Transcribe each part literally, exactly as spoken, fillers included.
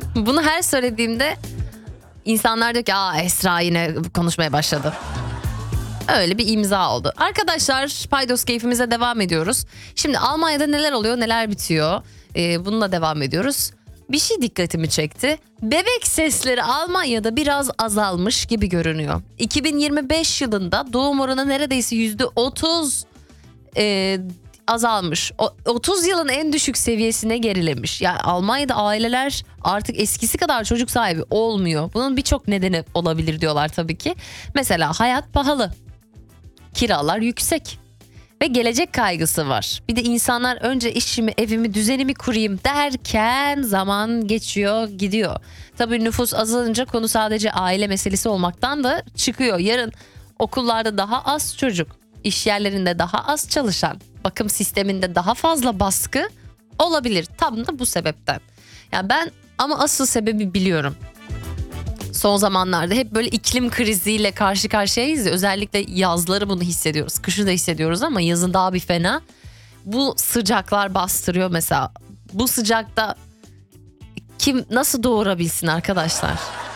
Bunu her söylediğimde insanlar diyor ki aa Esra yine konuşmaya başladı. Öyle bir imza oldu. Arkadaşlar paydos keyfimize devam ediyoruz. Şimdi Almanya'da neler oluyor neler bitiyor. Ee, bununla devam ediyoruz. Bir şey dikkatimi çekti. Bebek sesleri Almanya'da biraz azalmış gibi görünüyor. iki bin yirmi beş yılında doğum oranı neredeyse yüzde otuz e, azalmış. O, otuz yılın en düşük seviyesine gerilemiş. Yani Almanya'da aileler artık eskisi kadar çocuk sahibi olmuyor. Bunun birçok nedeni olabilir diyorlar tabii ki. Mesela hayat pahalı. Kiralar yüksek. Ve gelecek kaygısı var. Bir de insanlar önce işimi, evimi, düzenimi kurayım derken zaman geçiyor, gidiyor. Tabii nüfus azalınca konu sadece aile meselesi olmaktan da çıkıyor. Yarın okullarda daha az çocuk, iş yerlerinde daha az çalışan, bakım sisteminde daha fazla baskı olabilir. Tam da bu sebepten. Yani ben ama asıl sebebi biliyorum. Son zamanlarda hep böyle iklim kriziyle karşı karşıyayız ya, özellikle yazları bunu hissediyoruz. Kışı da hissediyoruz ama yazın daha bir fena. Bu sıcaklar bastırıyor mesela. Bu sıcakta kim nasıl doğurabilsin arkadaşlar?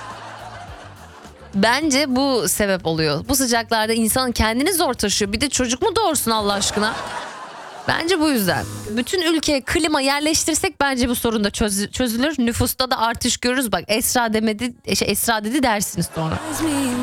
Bence bu sebep oluyor. Bu sıcaklarda insanın kendini zor taşıyor. Bir de çocuk mu doğursun Allah aşkına? Bence bu yüzden. Bütün ülkeye klima yerleştirsek bence bu sorun da çöz- çözülür. Nüfusta da artış görürüz. Bak Esra demedi, şey Esra dedi dersiniz sonra.